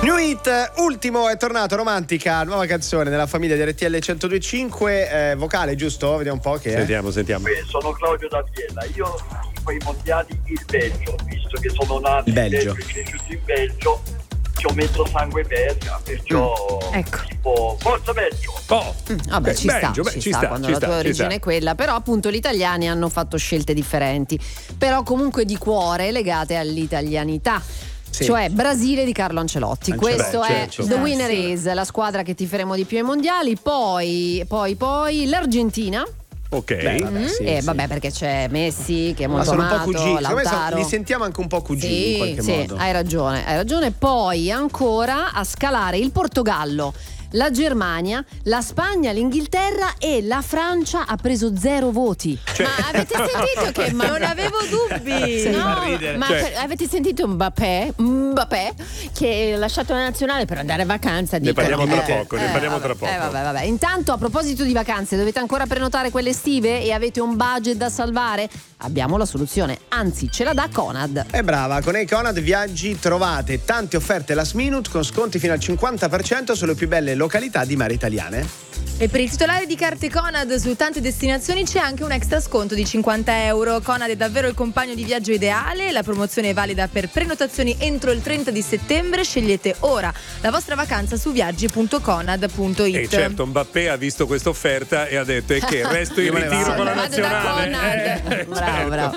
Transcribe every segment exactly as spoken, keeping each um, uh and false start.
New Hit, ultimo è tornato, Romantica, nuova canzone nella famiglia di R T L centodue e cinque, eh, vocale, giusto? Vediamo un po' che Sentiamo, è. sentiamo. Sono Claudio da Biella, io tifo i mondiali il Belgio, visto che sono nato il Belgio. in Belgio e cresciuto in Belgio, ci ho messo sangue belga, perciò mm. ecco. tipo forza Belgio. Oh. Mm, vabbè, Beh, ci, Belgio, sta, beh, ci, ci sta, sta, quando ci la sta, tua ci origine sta. è quella, però appunto gli italiani hanno fatto scelte differenti, però comunque di cuore legate all'italianità. Sì. Cioè Brasile di Carlo Ancelotti. Ancelotti, Questo è certo. The Eh, Winner sì. Is, la squadra che tiferemo di più ai mondiali. Poi, poi, poi l'Argentina. Ok. Beh, vabbè, Mm, sì, e sì. vabbè, perché c'è Messi che è Ma molto sono un po' amato, cugini, secondo me sono- Lautaro. li sentiamo anche un po' cugini Sì, in qualche sì, modo. hai ragione, hai ragione. Poi ancora a scalare il Portogallo, la Germania, la Spagna, l'Inghilterra e la Francia ha preso zero voti. Cioè- Ma avete sentito che ma non avevo dubbi? Sì, No, fa ridere. ma Cioè- per- avete sentito Mbappé, Mbappé che ha lasciato la nazionale per andare a vacanza? Ne dicono. parliamo tra Eh, poco, ne eh, parliamo vabbè, tra poco. Eh, vabbè, vabbè. Intanto, a proposito di vacanze, dovete ancora prenotare quelle estive e avete un budget da salvare? Abbiamo la soluzione, anzi ce la dà Conad. È brava, con Conad Viaggi trovate tante offerte last minute con sconti fino al cinquanta per cento sulle più belle località di mare italiane. E per i titolari di carte Conad su tante destinazioni c'è anche un extra sconto di cinquanta euro. Conad è davvero il compagno di viaggio ideale. La promozione è valida per prenotazioni entro il trenta di settembre. Scegliete ora la vostra vacanza su viaggi punto conad punto it. E certo, Mbappé ha visto questa offerta e ha detto: e che resto in Io me ne ritiro vado. con la Vado da nazionale. Conad. Eh, Bravo, certo. bravo.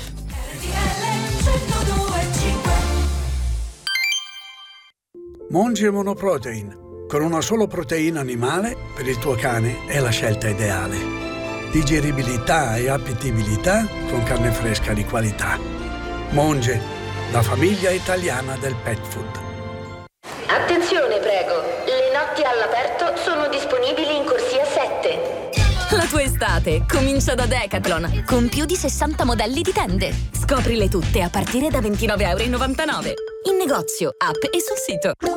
Monge Monoprotein. Con una sola proteina animale, per il tuo cane è la scelta ideale. Digeribilità e appetibilità con carne fresca di qualità. Monge, la famiglia italiana del pet food. Attenzione, prego. Le notti all'aperto sono disponibili in corsia sette. La tua estate comincia da Decathlon, con più di sessanta modelli di tende. Scoprile tutte a partire da ventinove virgola novantanove euro. In negozio, app e sul sito.